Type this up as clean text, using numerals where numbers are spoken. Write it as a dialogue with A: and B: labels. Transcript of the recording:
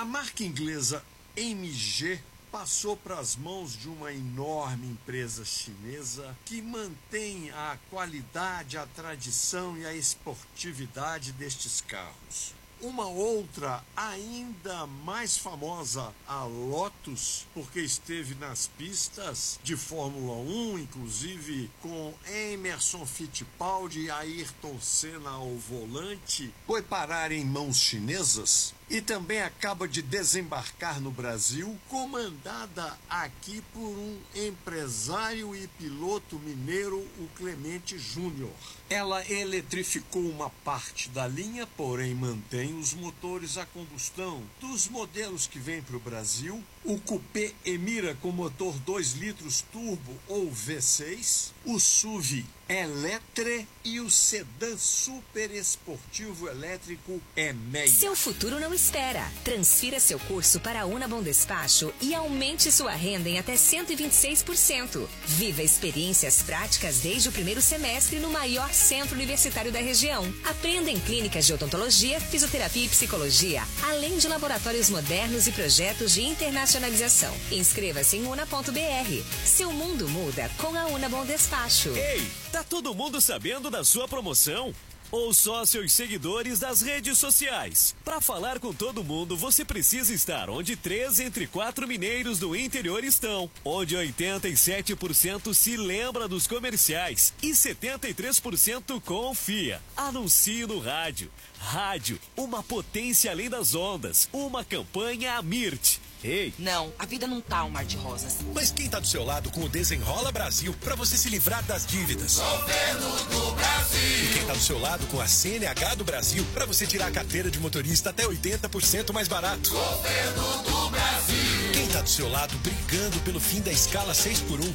A: A marca inglesa MG passou para as mãos de uma enorme empresa chinesa que mantém a qualidade, a tradição e a esportividade destes carros. Uma outra ainda mais famosa, a Lotus, porque esteve nas pistas de Fórmula 1, inclusive com Emerson Fittipaldi e Ayrton Senna ao volante, foi parar em mãos chinesas e também acaba de desembarcar no Brasil, comandada aqui por um empresário e piloto mineiro, o Clemente Júnior. Ela eletrificou uma parte da linha, porém mantém os motores a combustão. Dos modelos que vêm para o Brasil, o Coupé Emira com motor 2 litros turbo ou V6, o SUV Eletre e o sedã super esportivo elétrico E-Meia.
B: Seu futuro não espera. Transfira seu curso para a Unabom Despacho e aumente sua renda em até 126%. Viva experiências práticas desde o primeiro semestre no maior centro universitário da região. Aprenda em clínicas de odontologia, fisioterapia e psicologia, além de laboratórios modernos e projetos de internacionalização. Inscreva-se em una.br. Seu mundo muda com a Unabom Despacho.
C: Ei, tá todo mundo sabendo da sua promoção? Ou só seus seguidores das redes sociais? Para falar com todo mundo, você precisa estar onde 3 entre 4 mineiros do interior estão. Onde 87% se lembra dos comerciais e 73% confia. Anuncie no rádio. Rádio, uma potência além das ondas. Uma campanha Amirt. Ei!
D: Não, a vida não tá um mar de rosas.
E: Mas quem tá do seu lado com o Desenrola Brasil para você se livrar das dívidas?
F: Governo do Brasil!
E: E quem tá do seu lado com a CNH do Brasil para você tirar a carteira de motorista até 80% mais barato?
F: Governo do Brasil!
E: Quem tá do seu lado brigando pelo fim da escala 6x1